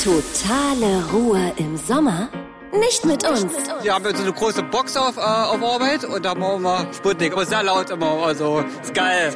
Totale Ruhe im Sommer? Nicht mit uns. Wir haben so eine große Box auf Arbeit und da machen wir Sputnik. Aber sehr laut immer, also ist geil.